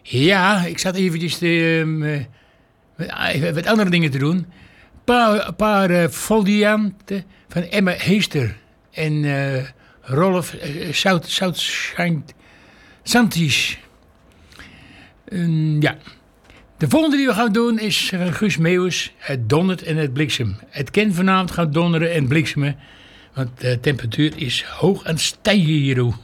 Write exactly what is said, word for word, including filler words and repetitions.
Ja, ik zat eventjes te, uh, wat andere dingen te doen. Een paar, paar uh, folianten van Emma Heester en uh, Rolf uh, Zout, Zoutschijnt Santis. Um, ja. De volgende die we gaan doen is van Guus Meeuwis. Het dondert en het bliksem. Het kan vanavond gaan donderen en bliksemen. Want de temperatuur is hoog aan het stijgen hier.